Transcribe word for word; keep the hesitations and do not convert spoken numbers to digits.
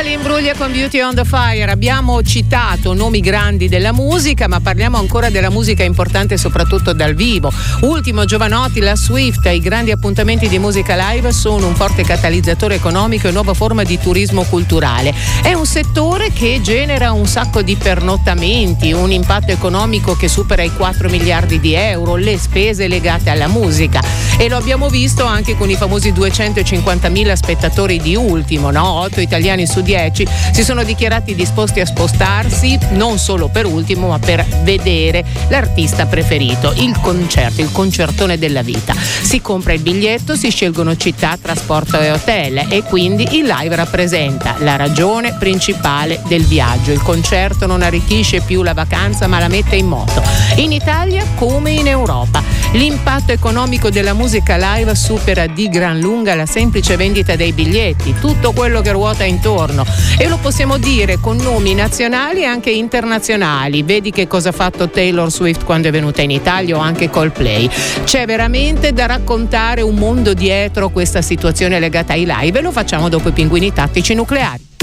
Natalie Imbruglia con Beauty on the Fire. Abbiamo citato nomi grandi della musica, ma parliamo ancora della musica importante soprattutto dal vivo. Ultimo Giovanotti, la Swift. I grandi appuntamenti di musica live sono un forte catalizzatore economico e nuova forma di turismo culturale. È un settore che genera un sacco di pernottamenti, un impatto economico che supera i quattro miliardi di euro, le spese legate alla musica, e lo abbiamo visto anche con i famosi duecentocinquantamila spettatori di Ultimo, no? otto italiani su dieci si sono dichiarati disposti a spostarsi non solo per Ultimo, ma per vedere l'artista preferito, il concerto, il concertone della vita. Si compra il biglietto, si scelgono città, trasporto e hotel, e quindi il live rappresenta la ragione principale del viaggio. Il concerto non arricchisce più la vacanza, ma la mette in moto. In Italia come in Europa, l'impatto economico della musica live supera di gran lunga la semplice vendita dei biglietti, tutto quello che ruota intorno, e lo possiamo dire con nomi nazionali e anche internazionali. Vedi che cosa ha fatto Taylor Swift quando è venuta in Italia, o anche Coldplay. C'è veramente da raccontare un mondo dietro questa situazione legata ai live, e lo facciamo dopo i Pinguini Tattici Nucleari.